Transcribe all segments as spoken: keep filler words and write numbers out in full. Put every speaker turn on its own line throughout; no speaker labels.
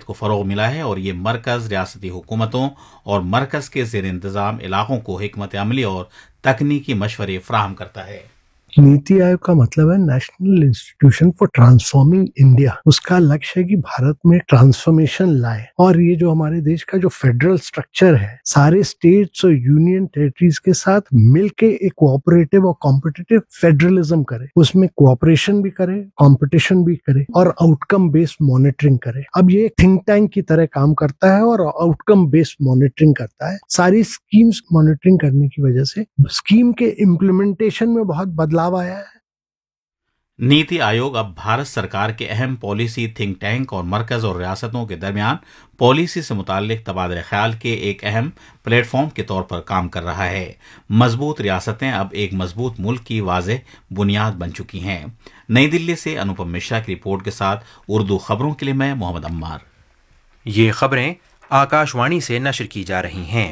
को फरोग मिला है और ये मरकज रियासती हुकूमतों और मरकज के ज़ेर इंतज़ाम इलाकों को हिकमत अमली और तकनीकी मशवरे फराहम करता है।
नीति आयोग का मतलब है national institution for transforming India. उसका लक्ष्य है कि भारत में ट्रांसफॉर्मेशन लाए, और ये जो हमारे देश का जो फेडरल स्ट्रक्चर है, सारे स्टेट्स और यूनियन टेरिटरीज के साथ मिलके एक कोऑपरेटिव और कॉम्पिटिटिव फेडरलिज्म करे, उसमें कोऑपरेशन भी करे, कंपटीशन भी करे और आउटकम बेस्ड मॉनिटरिंग करे। अब ये थिंक टैंक की तरह काम करता है और आउटकम बेस्ड मॉनिटरिंग करता है। सारी स्कीम्स मॉनिटरिंग करने की वजह से स्कीम के इम्प्लीमेंटेशन में बहुत बदलाव आया है।
नीति आयोग अब भारत सरकार के अहम पॉलिसी थिंक टैंक और मरकज और रियासतों के दरमियान पॉलिसी से मुताल्लिक तबादला ख्याल के एक अहम प्लेटफॉर्म के तौर पर काम कर रहा है। मजबूत रियासतें अब एक मजबूत मुल्क की वाज़ेह बुनियाद बन चुकी हैं। नई दिल्ली से अनुपम मिश्रा की रिपोर्ट के साथ उर्दू खबरों के लिए मैं मोहम्मद अम्मार।
ये खबरें आकाशवाणी से नशर की जा रही हैं।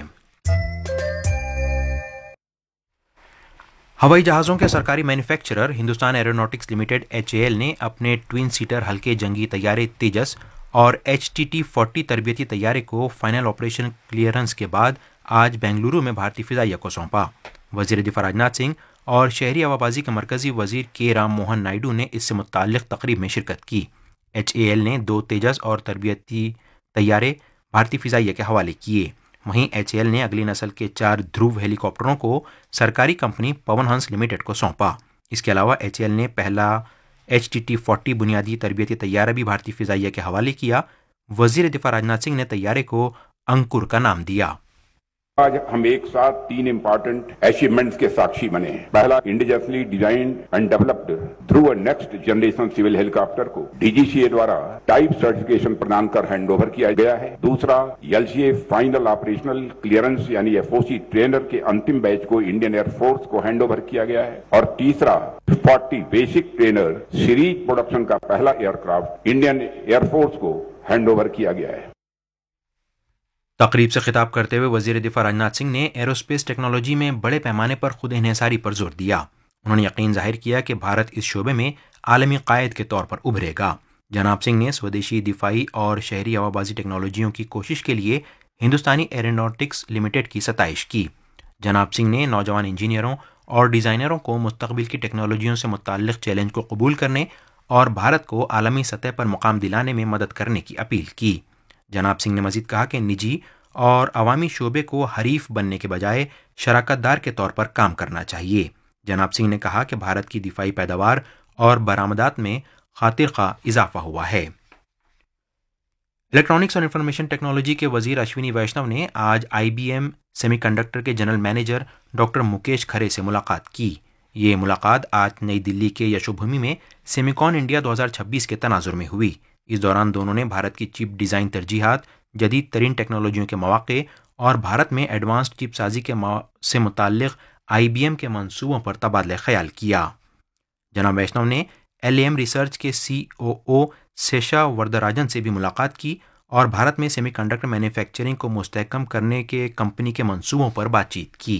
हवाई जहाज़ों के सरकारी manufacturer Hindustan aeronautics limited H A L ने अपने ट्विन सीटर हल्के जंगी तैयारे तेजस और एच टी टी फोर्टी तरबियती तैयारे को फाइनल ऑपरेशन क्लियरेंस के बाद आज बेंगलुरु में भारतीय फिजाइया को सौंपा। वजीर दिफा राजनाथ सिंह और शहरी हवाबाजी के मरकजी वजीर के राम मोहन नायडू ने इससे मुताल्लिक तकरीब में शिरकत की। एच ए एल ने दो तेजस और तरबियती तैयारे भारतीय फिजाइया के हवाले किए। वहीं एच ए एल ने अगली नस्ल के चार ध्रुव हेलीकॉप्टरों को सरकारी कंपनी पवन हंस लिमिटेड को सौंपा। इसके अलावा एच ए एल ने पहला एच टी टी फोर्टी बुनियादी तरबियती तैयारा भी भारतीय फिजाइया के हवाले किया। वजीर दिफा राजनाथ सिंह ने तैयारे को अंकुर का नाम दिया।
आज हम एक साथ तीन इम्पोर्टेंट अचीवमेंट्स के साक्षी बने हैं। पहला, indigenously designed and developed Dhruv next generation civil helicopter को डी जी सी ए द्वारा टाइप सर्टिफिकेशन प्रदान कर हैंडओवर किया गया है। दूसरा, L C A final operational clearance यानी एफ ओ सी ट्रेनर के अंतिम बैच को इंडियन एयरफोर्स को हैंडओवर किया गया है। और तीसरा, forty basic trainer series production का पहला एयरक्राफ्ट इंडियन एयरफोर्स को हैंडओवर किया गया है।
तकरीब से खिताब करते हुए वजीर दिफा राजनाथ सिंह ने एरोस्पेस टेक्नोलॉजी में बड़े पैमाने पर खुद इन्हिसारी पर जोर दिया। उन्होंने यकीन जाहिर किया कि भारत इस शोबे में आलमी कायद के तौर पर उभरेगा। जनाब सिंह ने स्वदेशी दिफाई और शहरी हवाबाजी टेक्नोलॉजियों की कोशिश के लिए हिंदुस्तानी एरोनॉटिक्स लिमिटेड की सताइश की। जनाब सिंह ने नौजवान इंजीनियरों और डिज़ाइनरों को मुस्तकबिल की टेक्नोलॉजियों से मुताल्लिक चैलेंज को कबूल करने और भारत को आलमी सतह पर मुकाम दिलाने में मदद करने की अपील की। जनाब सिंह ने मजीद कहा कि निजी और अवामी शोबे को हरीफ बनने के बजाय शराकतदार के तौर पर काम करना चाहिए। जनाब सिंह ने कहा कि भारत की दिफाई पैदावार और बरामदात में खातिर खा इजाफा हुआ है। इलेक्ट्रॉनिक्स और इंफॉर्मेशन टेक्नोलॉजी के वजीर अश्विनी वैष्णव ने आज आई बी एम सेमीकंडक्टर के जनरल मैनेजर डॉक्टर मुकेश खरे से मुलाकात की। ये मुलाकात आज नई दिल्ली के यशोभूमि में सेमिकॉन इंडिया दो हज़ार छब्बीस के तनाजुर में हुई। इस दौरान दोनों ने भारत की चिप डिज़ाइन तरजीहात, जदीद तरीन टेक्नोलॉजियों के मौके और भारत में एडवांस्ड चिप साजी के से मुताल्लिक आई बी एम के मंसूबों पर तबादला ख्याल किया। जनाब वैष्णव ने एल ए एम रिसर्च के सी ओ ओ शेषा वरदराजन से भी मुलाकात की और भारत में सेमीकंडक्टर मैन्युफैक्चरिंग को मुस्तहकम करने के कंपनी के मंसूबों पर बातचीत की।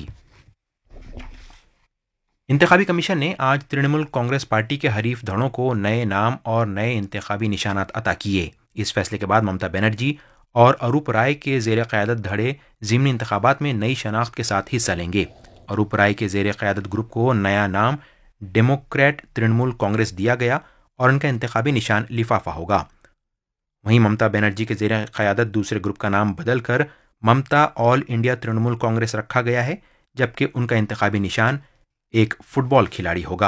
इंतखाबी कमीशन ने आज तृणमूल कांग्रेस पार्टी के हरीफ धड़ों को नए नाम और नए इंतखाबी निशानात अता किए। इस फैसले के बाद ममता बनर्जी और अरूप राय के ज़ेर क़यादत धड़े ज़िमनी इंतखाबात में नई शनाख्त के साथ हिस्सा लेंगे। अरूप राय के ज़ेर क़यादत ग्रुप को नया नाम डेमोक्रेट तृणमूल कांग्रेस दिया गया और उनका इंतखाबी निशान लिफाफा होगा। वहीं ममता बनर्जी के ज़ेर क़यादत दूसरे ग्रुप का नाम बदल कर ममता ऑल इंडिया तृणमूल कांग्रेस रखा गया है, जबकि उनका इंतखाबी निशान एक फुटबॉल खिलाड़ी होगा।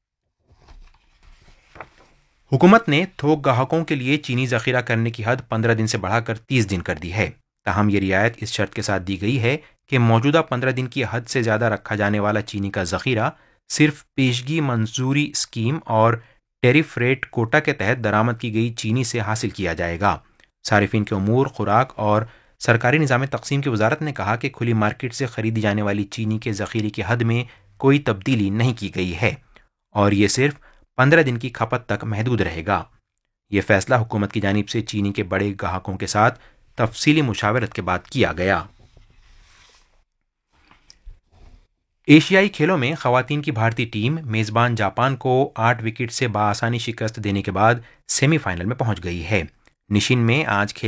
हुकूमत ने थोक ग्राहकों के लिए चीनी ज़ख़ीरा करने की हद पंद्रह दिन से बढ़ाकर तीस दिन कर दी है। ताहम ये रियायत इस शर्त के साथ दी गई है कि मौजूदा पंद्रह दिन की हद से ज़्यादा रखा जाने वाला चीनी का ज़ख़ीरा सिर्फ पेशगी मंजूरी स्कीम और टेरिफ रेट कोटा के तहत दरामद की गई चीनी से हासिल किया जाएगा। सारिफिन के उमूर, खुराक और सरकारी निज़ाम तक़सीम की वजारत ने कहा कि खुली मार्केट से ख़रीदी जाने वाली चीनी के ज़ख़ीरे की हद में कोई तब्दीली नहीं की गई है और ये सिर्फ पंद्रह दिन की खपत तक महदूद रहेगा। ये फैसला हुकूमत की जानिब से चीनी के बड़े ग्राहकों के साथ तफसीली मुशावरत के बाद किया गया। एशियाई खेलों में ख़वातीन की भारतीय टीम मेज़बान जापान को आठ विकेट से बाआसानी शिकस्त देने के बाद सेमीफाइनल में पहुंच गई है। निशिन में आज